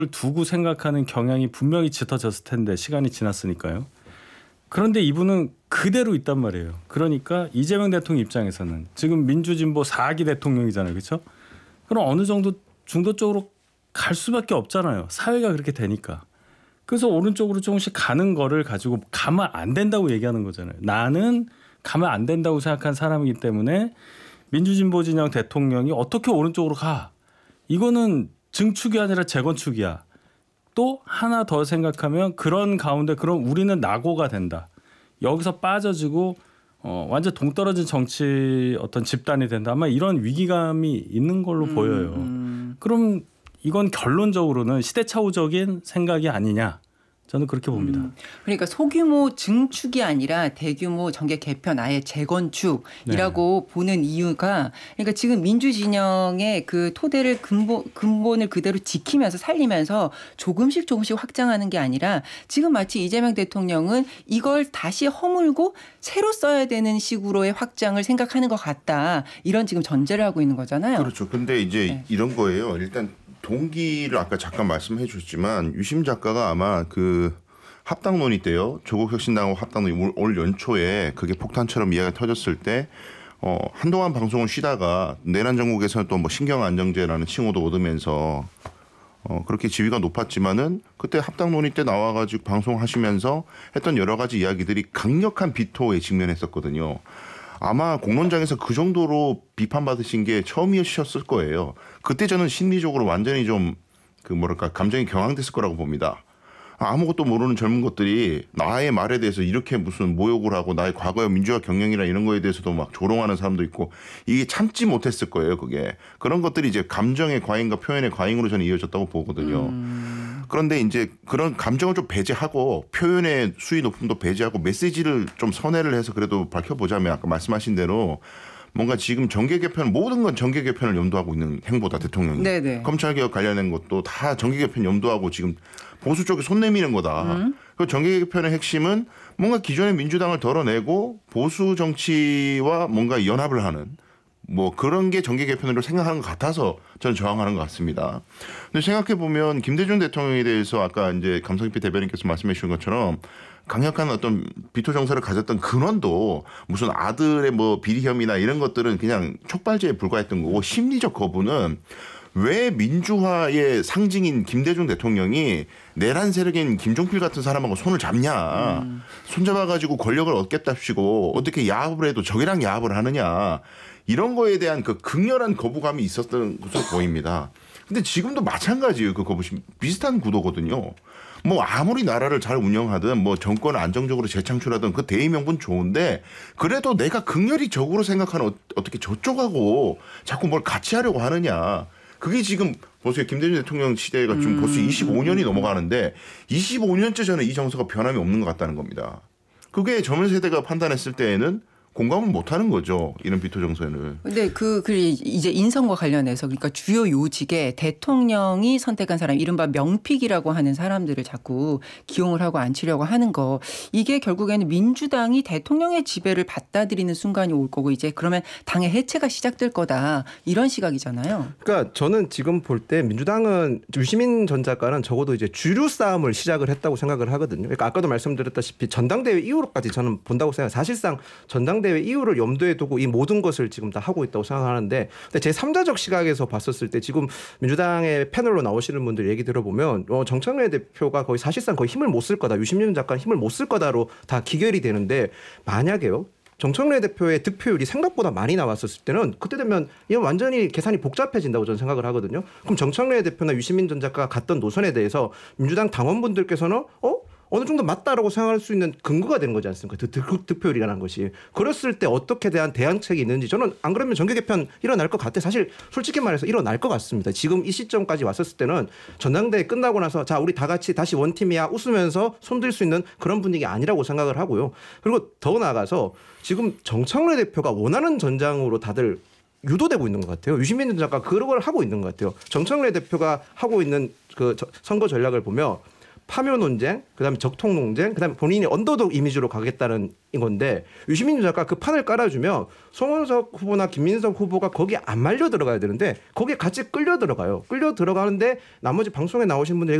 두고 생각하는 경향이 분명히 짙어졌을 텐데 시간이 지났으니까요. 그런데 이분은 그대로 있단 말이에요. 그러니까 이재명 대통령 입장에서는 지금 민주진보 4기 대통령이잖아요. 그렇죠? 그럼 어느 정도 중도 쪽으로 갈 수밖에 없잖아요. 사회가 그렇게 되니까. 그래서 오른쪽으로 조금씩 가는 거를 가지고 가면 안 된다고 얘기하는 거잖아요. 나는 가면 안 된다고 생각한 사람이기 때문에 민주진보 진영 대통령이 어떻게 오른쪽으로 가. 이거는 증축이 아니라 재건축이야. 또 하나 더 생각하면 그런 가운데 그럼 우리는 낙오가 된다. 여기서 빠져지고 완전 동떨어진 정치 어떤 집단이 된다. 아마 이런 위기감이 있는 걸로 보여요. 그럼 이건 결론적으로는 시대착오적인 생각이 아니냐. 저는 그렇게 봅니다. 그러니까 소규모 증축이 아니라 대규모 정계 개편 아예 재건축이라고 보는 이유가 그러니까 지금 민주진영의 그 토대를 근본을 그대로 지키면서 살리면서 조금씩 확장하는 게 아니라 지금 마치 이재명 대통령은 이걸 다시 허물고 새로 써야 되는 식으로의 확장을 생각하는 것 같다. 이런 지금 전제를 하고 있는 거잖아요. 그렇죠. 근데 이제 이런 거예요. 일단 동기를 아까 잠깐 말씀해 주셨지만 유심 작가가 아마 그 합당 논의 때요. 조국혁신당하고 합당 논의 올 연초에 그게 폭탄처럼 이야기가 터졌을 때 한동안 방송을 쉬다가 내란 정국에서는 또 뭐 신경안정제라는 칭호도 얻으면서 그렇게 지위가 높았지만은 그때 합당 논의 때 나와가지고 방송하시면서 했던 여러 가지 이야기들이 강력한 비토에 직면했었거든요. 아마 공론장에서 그 정도로 비판받으신 게 처음이셨을 거예요. 그때 저는 심리적으로 완전히 좀 그 뭐랄까 감정이 경황됐을 거라고 봅니다. 아무것도 모르는 젊은 것들이 나의 말에 대해서 이렇게 무슨 모욕을 하고 나의 과거의 민주화 경영이나 이런 거에 대해서도 막 조롱하는 사람도 있고 이게 참지 못했을 거예요. 그게. 그런 것들이 이제 감정의 과잉과 표현의 과잉으로 저는 이어졌다고 보거든요. 그런데 이제 그런 감정을 좀 배제하고 표현의 수위 높음도 배제하고 메시지를 좀 선회를 해서 그래도 밝혀보자면 아까 말씀하신 대로 뭔가 지금 정계 개편 모든 건 정계 개편을 염두하고 있는 행보다 대통령이. 네네. 검찰개혁 관련된 것도 다 정계 개편 염두하고 지금 보수 쪽에 손 내미는 거다. 그 정계 개편의 핵심은 뭔가 기존의 민주당을 덜어내고 보수 정치와 뭔가 연합을 하는 뭐 그런 게 정계 개편으로 생각하는 것 같아서 저는 저항하는 것 같습니다. 근데 생각해 보면 김대중 대통령에 대해서 아까 이제 감성익 대변인께서 말씀해 주신 것처럼 강력한 어떤 비토 정서를 가졌던 근원도 무슨 아들의 뭐 비리 혐의나 이런 것들은 그냥 촉발제에 불과했던 거고 심리적 거부는 왜 민주화의 상징인 김대중 대통령이 내란 세력인 김종필 같은 사람하고 손을 잡냐. 손잡아가지고 권력을 얻겠답시고 어떻게 야합을 해도 적이랑 야합을 하느냐. 이런 거에 대한 그 극렬한 거부감이 있었던 것으로 보입니다. 근데 지금도 마찬가지예요. 그 거부심. 비슷한 구도거든요. 뭐 아무리 나라를 잘 운영하든 뭐 정권을 안정적으로 재창출하든 그 대의 명분 좋은데 그래도 내가 극렬히 적으로 생각하는 어떻게 저쪽하고 자꾸 뭘 같이 하려고 하느냐. 그게 지금 보세요. 김대중 대통령 시대가 지금 벌써 25년이 넘어가는데 25년째 저는 이 정서가 변함이 없는 것 같다는 겁니다. 그게 젊은 세대가 판단했을 때에는 공감을 못하는 거죠. 이런 비토 정서를. 근데 그 이제 인선과 관련해서 그러니까 주요 요직에 대통령이 선택한 사람 이른바 명픽이라고 하는 사람들을 자꾸 기용을 하고 앉히려고 하는 거 이게 결국에는 민주당이 대통령의 지배를 받아들이는 순간이 올 거고 이제 그러면 당의 해체가 시작될 거다 이런 시각이잖아요. 그러니까 저는 지금 볼 때 민주당은 유시민 전 작가는 적어도 이제 주류 싸움을 시작을 했다고 생각을 하거든요. 그러니까 아까도 말씀드렸다시피 전당대회 이후로까지 저는 본다고 생각해요. 사실상 전당대회 이후를 염두에 두고 이 모든 것을 지금 다 하고 있다고 생각하는데 근데 제3자적 시각에서 봤었을 때 지금 민주당의 패널로 나오시는 분들 얘기 들어보면 정청래 대표가 거의 사실상 거의 힘을 못 쓸 거다. 유시민 작가는 힘을 못 쓸 거다로 다 기결이 되는데 만약에요. 정청래 대표의 득표율이 생각보다 많이 나왔었을 때는 그때 되면 이건 완전히 계산이 복잡해진다고 저는 생각을 하거든요. 그럼 정청래 대표나 유시민 전 작가가 갔던 노선에 대해서 민주당 당원분들께서는 어느 정도 맞다라고 생각할 수 있는 근거가 되는 거지 않습니까? 득표율이라는 것이. 그랬을 때 어떻게 대한 대안책이 있는지 저는 안 그러면 정계 개편 일어날 것 같아. 사실 솔직히 말해서 일어날 것 같습니다. 지금 이 시점까지 왔었을 때는 전당대회 끝나고 나서 자 우리 다 같이 다시 원팀이야 웃으면서 손들 수 있는 그런 분위기 아니라고 생각을 하고요. 그리고 더 나아가서 지금 정청래 대표가 원하는 전장으로 다들 유도되고 있는 것 같아요. 유시민 전 작가 그런 걸 하고 있는 것 같아요. 정청래 대표가 하고 있는 그 선거 전략을 보면 파묘 논쟁, 그다음에 적통 논쟁, 그다음에 본인이 언더독 이미지로 가겠다는 건데 유시민 작가 그 판을 깔아주면 송원석 후보나 김민석 후보가 거기에 안 말려 들어가야 되는데 거기에 같이 끌려 들어가요. 끌려 들어가는데 나머지 방송에 나오신 분들이